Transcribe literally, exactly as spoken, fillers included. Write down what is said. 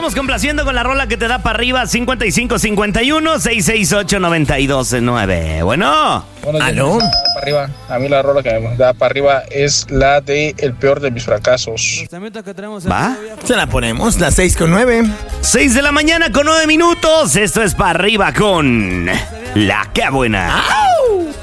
vamos complaciendo con la rola que te da para arriba. cincuenta y cinco cincuenta y uno, seiscientos sesenta y ocho, noventa y dos nueve. Bueno. Bueno, ¿aló? Para arriba. A mí la rola que me da para arriba es la de El peor de mis fracasos. ¿Va? Se la ponemos, las seis con nueve. seis de la mañana con nueve minutos. Esto es para arriba con La Que Buena. ¡Ah!